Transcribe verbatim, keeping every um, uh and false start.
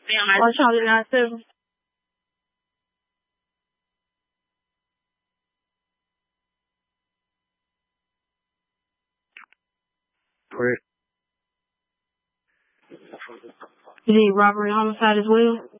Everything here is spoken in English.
Or Charlie nine seven. Correct. You need robbery homicide as well?